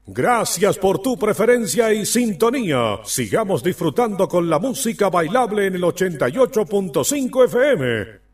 Gracias por tu preferencia y sintonía. Sigamos disfrutando con la música bailable en el 88.5 FM.